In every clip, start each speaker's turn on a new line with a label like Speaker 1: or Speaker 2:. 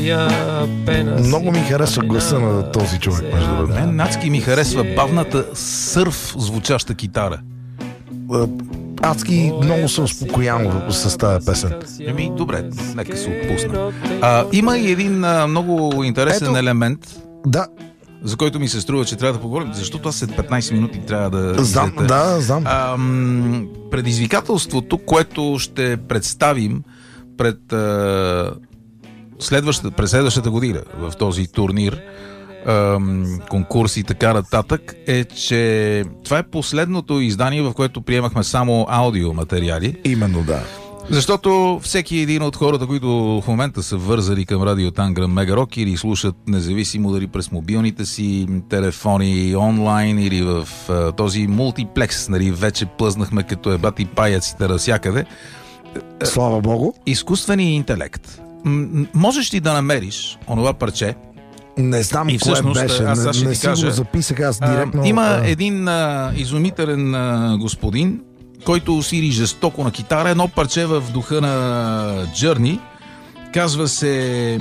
Speaker 1: Много ми харесва гласа на този човек, между другото.
Speaker 2: Мен адски ми харесва бавната сърф звучаща китара.
Speaker 1: Адски много се успокояно с тази песен.
Speaker 2: Добре, нека се отпусна. Има и един много интересен елемент,
Speaker 1: да,
Speaker 2: за който ми се струва, че трябва да поговорим, защото аз след 15 минути трябва да
Speaker 1: знам.
Speaker 2: Предизвикателството, което ще представим пред следващата година в този турнир, конкурс и така нататък, е, че това е последното издание, в което приемахме само аудиоматериали.
Speaker 1: Именно, да.
Speaker 2: Защото всеки един от хората, които в момента са вързали към радио Танграм Мегарок или слушат независимо дали през мобилните си телефони онлайн или в този мултиплекс, нали, вече плъзнахме като ебати паяците навсякъде.
Speaker 1: Слава Богу.
Speaker 2: Изкуственият интелект. Можеш ли да намериш онова парче?
Speaker 1: Не знам и кое беше. Не си го записах аз директно.
Speaker 2: Има един изумителен господин, който свири жестоко на китара, едно парче в духа на Journey. Казва се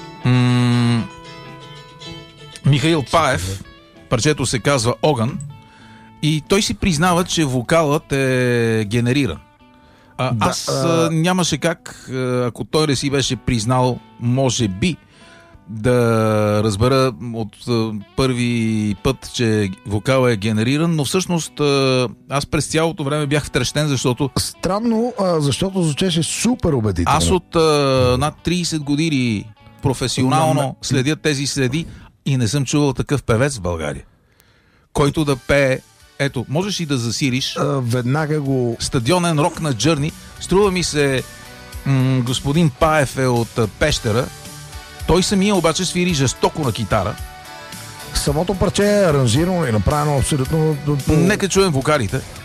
Speaker 2: Михаил Паев. Парчето се казва Огън. И той си признава, че вокалът е генериран. Аз нямаше как, ако той не си беше признал, може би, да разбера от първи път, че вокалът е генериран, но всъщност аз през цялото време бях втрещен, защото...
Speaker 1: Странно, защото звучеше супер убедително.
Speaker 2: Аз от над 30 години професионално следя тези следи и не съм чувал такъв певец в България, който да пее. Ето, можеш и да засилиш
Speaker 1: веднага го...
Speaker 2: стадионен рок на Journey. Струва ми се господин Паев е от Пещера. Той самия обаче свири жестоко на китара.
Speaker 1: Самото парче е аранжирано и направено абсолютно...
Speaker 2: Нека чуем вокалите.